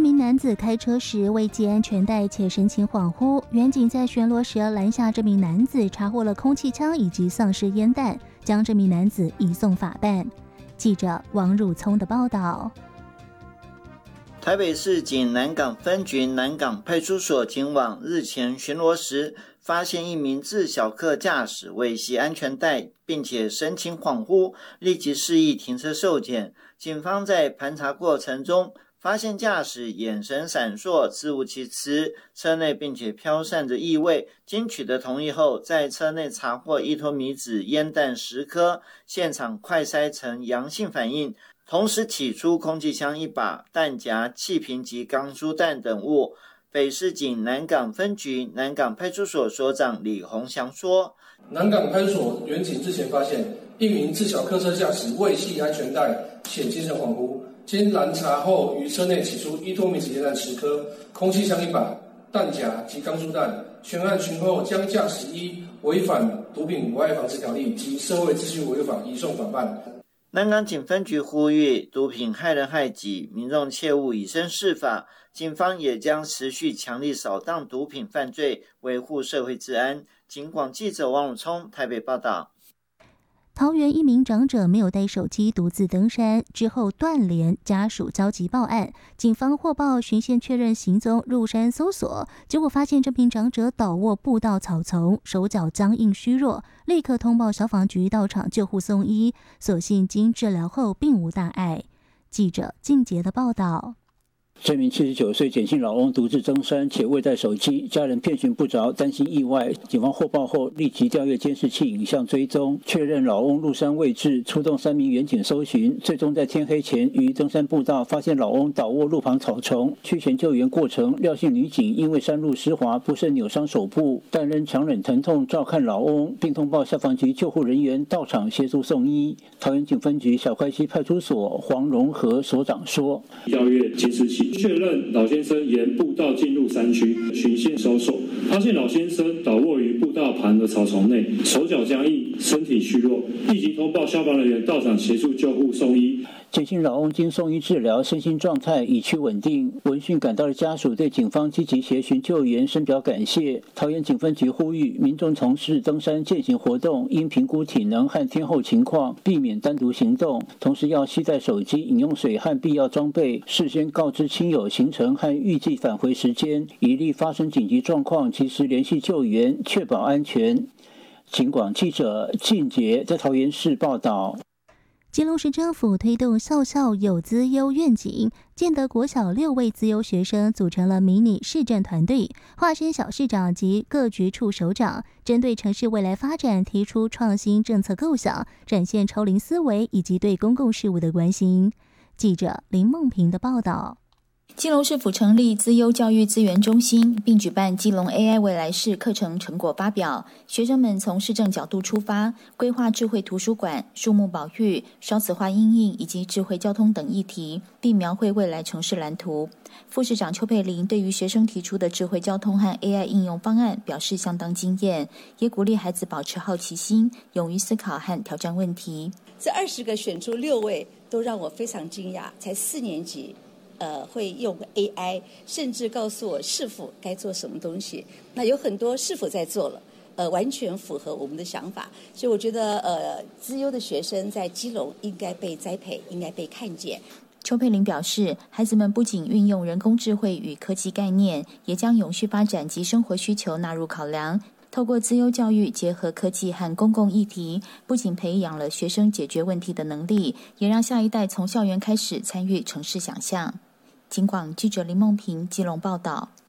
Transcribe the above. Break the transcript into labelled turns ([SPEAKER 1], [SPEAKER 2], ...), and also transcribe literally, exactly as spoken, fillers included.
[SPEAKER 1] 名男子开车时未系安全带且神情恍惚，员警在巡逻时拦下这名男子，查获了空气枪以及丧尸烟弹，将这名男子移送法办。记者王汝聪的报道。
[SPEAKER 2] 台北市警南港分局南港派出所警网日前巡逻时，发现一名自小客驾驶未系安全带，并且神情恍惚，立即示意停车受检。警方在盘查过程中，发现驾驶眼神闪烁，自误其词，车内并且飘散着异味。经取得同意后，在车内查获一托米纸烟弹十颗，现场快筛呈阳性反应。同时起出空气枪一把、弹夹、气瓶及钢珠弹等物。北市警南港分局南港派出所所长李宏祥说：
[SPEAKER 3] 南港派出所员警日前发现一名自小客车驾驶未系安全带且精神恍惚，经拦查后于车内起出一托米纸烟弹十颗、空气枪一把、弹夹及钢珠弹。全案询后将驾驶依违反毒品危害防治条例及社会秩序违法移送法办。
[SPEAKER 2] 南港警分局呼吁毒品害人害己，民众切勿以身试法。警方也将持续强力扫荡毒品犯罪，维护社会治安。警广记者王汝聪台北报道。
[SPEAKER 1] 桃园一名长者没有带手机独自登山，之后断联，家属焦急报案。警方获报循线确认行踪，入山搜索，结果发现这名长者倒卧步道草丛，手脚僵硬虚弱，立刻通报消防局到场救护送医，所幸经治疗后并无大碍。记者静杰的报道。
[SPEAKER 4] 这名七十九岁简姓老翁独自登山，且未带手机，家人遍寻不着，担心意外。警方获报后，立即调阅监视器影像追踪，确认老翁入山位置，出动三名员警搜寻，最终在天黑前于登山步道发现老翁倒卧路旁草丛。驱前救援过程，廖姓女警因为山路湿滑，不慎扭伤手部，但仍强忍疼痛照看老翁，并通报消防局救护人员到场协助送医。桃园警分局小块溪派出所黄荣和所长说：
[SPEAKER 5] 调阅监视器。确认老先生沿步道进入山区，循线搜索，发现老先生倒卧于步道旁的草丛内，手脚僵硬，身体虚弱，立即通报消防人员到场协助救护送医。
[SPEAKER 4] 简姓老翁经送医治疗，身心状态已趋稳定。闻讯赶到的家属对警方积极协寻救援深表感谢。桃园警分局呼吁民众从事登山健行活动，应评估体能和天候情况，避免单独行动，同时要携带手机、饮用水和必要装备，事先告知亲友行程和预计返回时间，以利发生紧急状况及时联系救援，确保安全。警广记者靳杰在桃园市报道。
[SPEAKER 1] 基隆市政府推动校校有资优愿景，建德国小六位资优学生组成了迷你市政团队，化身小市长及各局处首长，针对城市未来发展提出创新政策构想，展现超龄思维以及对公共事务的关心。记者林梦平的报道。
[SPEAKER 6] 基隆市府成立资优教育资源中心，并举办基隆 A I 未来式课程成果发表。学生们从市政角度出发，规划智慧图书馆、树木保育、少子化因应以及智慧交通等议题，并描绘未来城市蓝图。副市长邱佩玲对于学生提出的智慧交通和 A I 应用方案表示相当惊艳，也鼓励孩子保持好奇心，勇于思考和挑战问题。
[SPEAKER 7] 这二十个选出六位，都让我非常惊讶，才四年级。呃，会用 A I， 甚至告诉我市府该做什么东西。那有很多市府在做了，呃，完全符合我们的想法。所以我觉得，呃，资优的学生在基隆应该被栽培，应该被看见。
[SPEAKER 6] 邱佩玲表示，孩子们不仅运用人工智慧与科技概念，也将永续发展及生活需求纳入考量。透过资优教育结合科技和公共议题，不仅培养了学生解决问题的能力，也让下一代从校园开始参与城市想象。警广记者林梦平基隆报道。